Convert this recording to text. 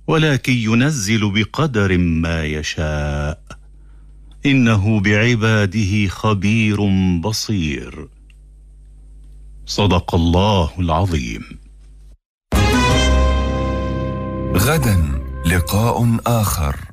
ولكن ينزل بقدر ما يشاء، إنه بعباده خبير بصير. صدق الله العظيم. غدا لقاء آخر.